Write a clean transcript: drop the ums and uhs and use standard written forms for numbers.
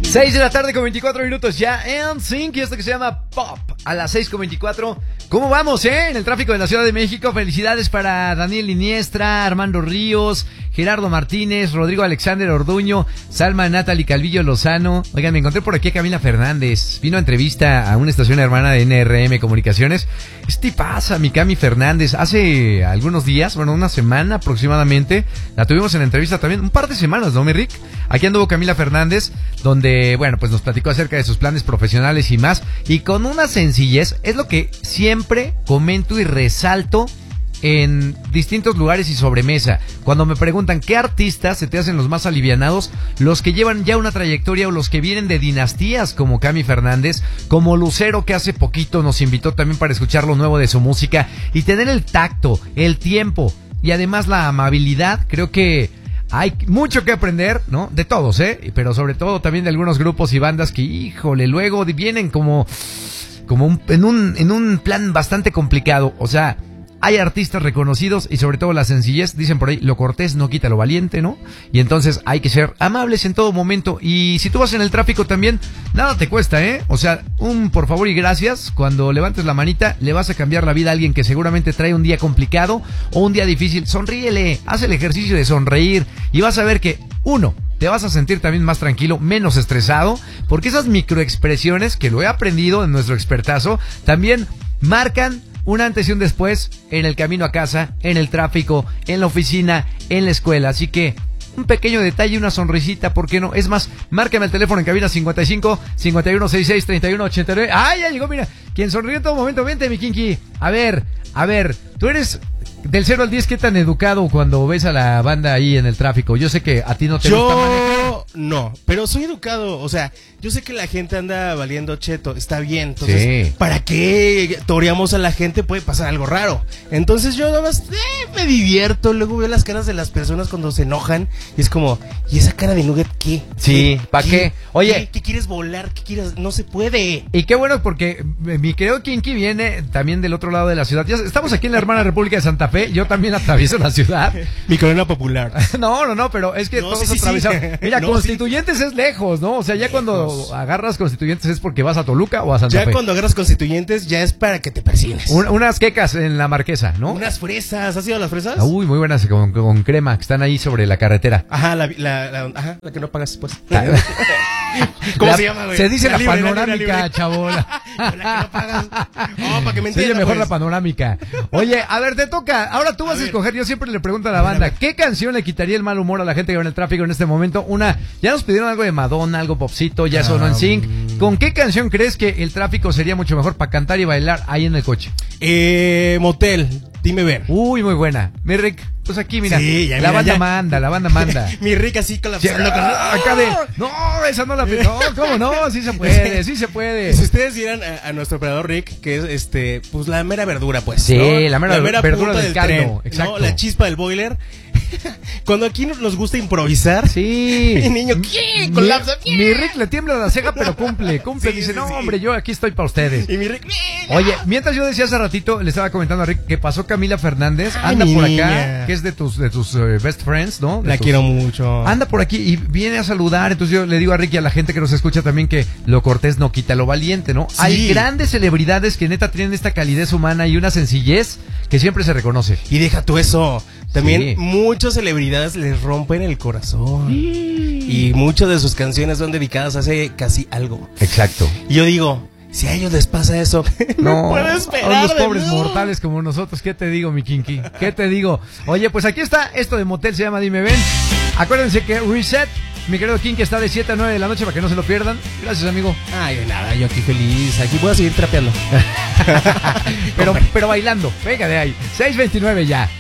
6 de la tarde con 24 minutos ya en Sync, y esto que se llama Pop a las 6:24. ¿Cómo vamos, en el tráfico de la Ciudad de México? Felicidades para Daniel Iniestra, Armando Ríos, Gerardo Martínez, Rodrigo Alexander Orduño, Salma Natalie Calvillo Lozano. Oigan, me encontré por aquí a Camila Fernández. Vino a entrevista a una estación hermana de NRM Comunicaciones. ¿Qué pasa, mi Cami Fernández? Hace algunos días, bueno, una semana aproximadamente, la tuvimos en entrevista también, un par de semanas, ¿no, mi Rick? Aquí anduvo Camila Fernández, donde, bueno, pues nos platicó acerca de sus planes profesionales y más, y con una sencillez, es lo que siempre comento y resalto en distintos lugares y sobremesa. Cuando me preguntan qué artistas se te hacen los más alivianados, los que llevan ya una trayectoria o los que vienen de dinastías como Cami Fernández, como Lucero, que hace poquito nos invitó también para escuchar lo nuevo de su música, y tener el tacto, el tiempo y además la amabilidad. Creo que hay mucho que aprender, ¿no? De todos, pero sobre todo también de algunos grupos y bandas que, híjole, luego vienen como en un plan bastante complicado. O sea, hay artistas reconocidos y sobre todo la sencillez. Dicen por ahí, lo cortés no quita lo valiente, ¿no? Y entonces hay que ser amables en todo momento. Y si tú vas en el tráfico también, nada te cuesta, O sea, un por favor y gracias. Cuando levantes la manita, le vas a cambiar la vida a alguien que seguramente trae un día complicado o un día difícil. Sonríele, haz el ejercicio de sonreír y vas a ver que, uno, te vas a sentir también más tranquilo, menos estresado, porque esas microexpresiones, que lo he aprendido en nuestro expertazo, también marcan un antes y un después en el camino a casa, en el tráfico, en la oficina, en la escuela. Así que un pequeño detalle, una sonrisita, ¿por qué no? Es más, márcame el teléfono en cabina 55 51 66 31 89. ¡Ay, ya llegó! Mira, quien sonríe en todo momento. Vente, mi Kinky. A ver, tú eres del 0 al 10, ¿qué tan educado cuando ves a la banda ahí en el tráfico? Yo sé que a ti no te gusta manejar. No, pero soy educado. O sea, yo sé que la gente anda valiendo cheto, está bien. Entonces, sí, ¿para qué toreamos a la gente? Puede pasar algo raro. Entonces yo nada más me divierto. Luego veo las caras de las personas cuando se enojan y es como, ¿y esa cara de nugget qué? Sí, ¿para qué? Oye, ¿qué quieres volar? ¿Qué quieres? No se puede. Y qué bueno, porque mi querido Kinky viene también del otro lado de la ciudad. Ya estamos aquí en la hermana República de Santa Fe. Yo también atravieso la ciudad. Mi colonia popular. No, pero es que no, todos sí, atravesamos. Sí. Mira, no, Constituyentes es lejos, ¿no? O sea, ya cuando agarras Constituyentes es porque vas a Toluca o a Santa Fe. Ya cuando agarras Constituyentes ya es para que te persigues. Unas quecas en la Marquesa, ¿no? Unas fresas. ¿Has ido a las fresas? Uy, muy buenas, con crema, que están ahí sobre la carretera. Ajá, la que no pagas, pues. ¿Cómo se llama, güey? Se dice la panorámica, chavola. La que no pagas. Para que me entiendan. Se oye mejor la panorámica. Oye, a ver, te toca. Ahora tú vas a escoger. Yo siempre le pregunto a la banda, ¿qué canción le quitaría el mal humor a la gente que va en el tráfico en este momento? Ya nos pidieron algo de Madonna, algo popcito, ya sonó en Sync. ¿Con qué canción crees que el tráfico sería mucho mejor para cantar y bailar ahí en el coche? Motel, dime ven. Uy, muy buena. Mi Rick, pues aquí, mira, sí, ya, la banda manda. Mi Rick así colapsando. Acá de, no, esa no la no, ¿cómo no? Sí se puede, sí se puede. Si ustedes vieran a nuestro operador Rick, que es pues la mera verdura, pues. Sí, ¿no? la mera verdura del caldo, tren, exacto. ¿no? La chispa del boiler. Cuando aquí nos gusta improvisar. Sí. Mi niño, ¿qué? Colapsa. Mi Rick le tiembla la ceja, pero cumple. Sí, dice, no, hombre, yo aquí estoy para ustedes. Y mi Rick, oye, mientras yo decía hace ratito, le estaba comentando a Rick que pasó Camila Fernández, anda por acá, que es de tus best friends, ¿no? La quiero mucho. Anda por aquí y viene a saludar. Entonces yo le digo a Rick y a la gente que nos escucha también que lo cortés no quita lo valiente, ¿no? Sí. Hay grandes celebridades que neta tienen esta calidez humana y una sencillez que siempre se reconoce. Y deja tú eso. También muchas celebridades les rompen el corazón. Y muchas de sus canciones son dedicadas a hace casi algo. Exacto. Y yo digo, si a ellos les pasa eso, no puedo esperar. A los pobres mortales como nosotros, ¿qué te digo, mi Kinky? ¿Qué te digo? Oye, pues aquí está, esto de Motel se llama Dime Ven. Acuérdense que Reset, mi querido Kinky, está de 7 a 9 de la noche para que no se lo pierdan. Gracias, amigo. Ay, de nada, yo aquí feliz. Aquí voy a seguir trapeando. pero bailando. Venga de ahí. 6:29 ya.